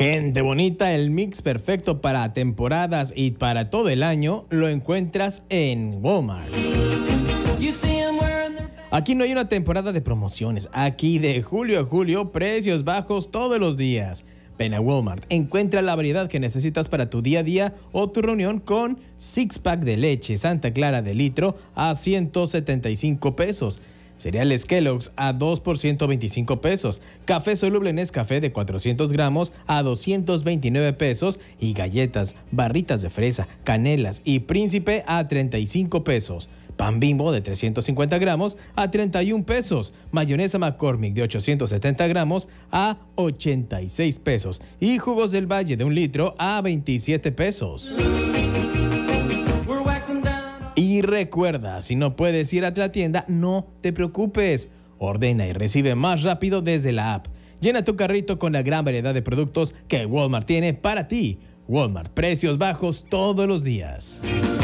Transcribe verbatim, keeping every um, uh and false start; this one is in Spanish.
Gente bonita, el mix perfecto para temporadas y para todo el año lo encuentras en Walmart. Aquí no hay una temporada de promociones. Aquí de julio a julio, precios bajos todos los días. Ven a Walmart, encuentra la variedad que necesitas para tu día a día o tu reunión con six pack de leche Santa Clara de litro a ciento setenta y cinco pesos. Cereales Kellogg's a dos por ciento veinticinco pesos. Café soluble Nescafé de cuatrocientos gramos a doscientos veintinueve pesos. Y galletas, barritas de fresa, canelas y príncipe a treinta y cinco pesos. Pan Bimbo de trescientos cincuenta gramos a treinta y un pesos. Mayonesa McCormick de ochocientos setenta gramos a ochenta y seis pesos. Y jugos del Valle de un litro a veintisiete pesos. Y recuerda, si no puedes ir a la tienda, no te preocupes. Ordena y recibe más rápido desde la app. Llena tu carrito con la gran variedad de productos que Walmart tiene para ti. Walmart, precios bajos todos los días.